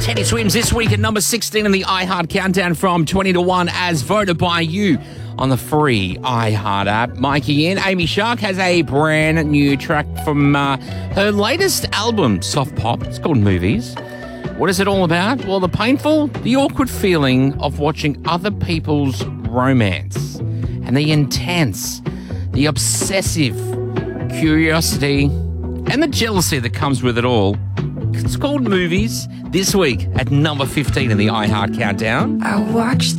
Teddy Swims this week at number 16 in the iHeart Countdown from 20 to 1 as voted by you on the free iHeart app. Mikey in. Amy Shark has a brand new track from her latest album, Soft Pop. It's called Movies. What is it all about? Well, the painful, the awkward feeling of watching other people's romance and the intense, the obsessive curiosity and the jealousy that comes with it all. It's called Movies this week at number 15 in the iHeart Countdown. I watched